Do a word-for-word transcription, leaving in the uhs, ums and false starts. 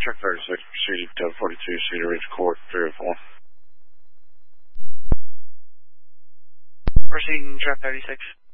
Truck thirty-six, proceed to forty-two, Cedar Ridge Court, three oh four. Proceeding truck thirty-six.